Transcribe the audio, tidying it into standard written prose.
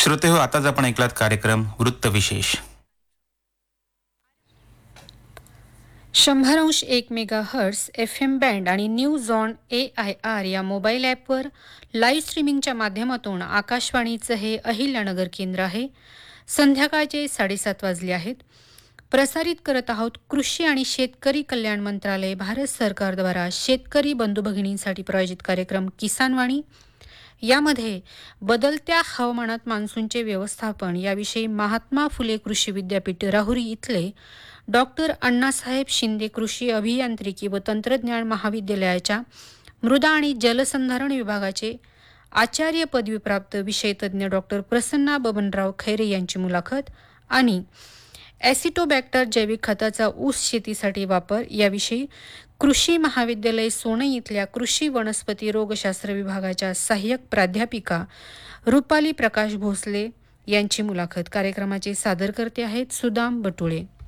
श्रोतेहो, आताच आपण ऐकलात कार्यक्रम वृत्तविशेष. 100.1 मेगाहर्ट्झ FM बँड आणि न्यूज ऑन AIR या मोबाईल ॲपवर लाईव्ह स्ट्रीमिंगच्या माध्यमातून आकाशवाणीचं हे अहिल्यानगर केंद्र आहे. संध्याकाळचे 7:30 वाजले आहेत. प्रसारित करत आहोत कृषी आणि शेतकरी कल्याण मंत्रालय, भारत सरकारद्वारा शेतकरी बंधू भगिनींसाठी प्रायोजित कार्यक्रम किसानवाणी. यामध्ये बदलत्या हवामानात मान्सूनचे व्यवस्थापन याविषयी महात्मा फुले कृषी विद्यापीठ राहुरी इथले डॉक्टर अण्णासाहेब शिंदे कृषी अभियांत्रिकी व तंत्रज्ञान महाविद्यालयाच्या मृदा आणि जलसंधारण विभागाचे आचार्य पदवीप्राप्त विषयतज्ञ डॉक्टर प्रसन्ना बबनराव खैरे यांची मुलाखत आणि ॲसिटोबॅक्टर जैविक खताचा ऊस शेतीसाठी वापर याविषयी कृषी महाविद्यालय सोनई इथल्या कृषी वनस्पती रोगशास्त्र विभागाच्या सहाय्यक प्राध्यापिका रुपाली प्रकाश भोसले यांची मुलाखत. कार्यक्रमाचे सादरकर्ते आहेत सुदाम बटुळे.